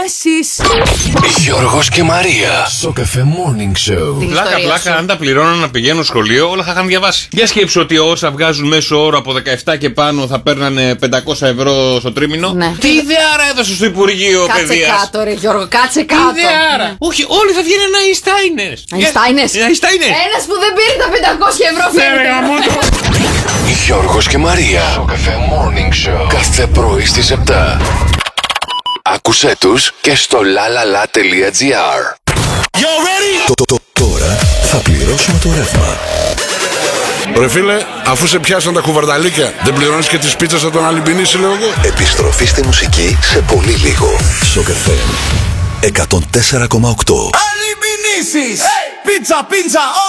εσείς. Γιώργος και Μαρία. Στο Καφέ Morning Show. Πλάκα, αν τα πληρώναν να πηγαίνουν σχολείο, όλα θα είχαν διαβάσει. Για σκέψου ότι όσα βγάζουν μέσο όρο από 17 και πάνω θα παίρνανε 500 ευρώ στο τρίμηνο. Ναι. Τι ιδεάρα έδωσε στο Υπουργείο Παιδείας. Κάτσε κάτω, ρε Γιώργο, κάτσε κάτω. Τι ιδεάρα. Όχι, όλοι θα βγαίνουν Αϊνστάινες. Αϊνστάινες. Ένας που δεν πήρε τα 500 ευρώ φαίνεται. Γιώργος και Μαρία. Στο Καφέ Morning Show. Κάθε πρωί στις 7. Άκουσέ τους και στο lalala.gr. Τώρα θα πληρώσουμε το ρεύμα. Ρε φίλε, αφού σε πιάσαν τα κουβαρδαλίκια, δεν πληρώνεις και τις πίτσες από τον Αλυμπινίση, λέω εγώ. Επιστροφή στη μουσική σε πολύ λίγο. Στο Καφέ 104,8. Αλυμπινίσεις! Πίτσα, πίτσα!